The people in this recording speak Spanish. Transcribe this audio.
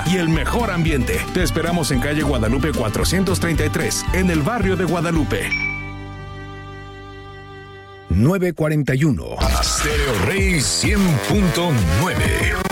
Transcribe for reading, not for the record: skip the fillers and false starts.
y el mejor ambiente. Te esperamos en calle Guadalupe 433, en el barrio de Guadalupe. 941. Stereo Rey 100.9.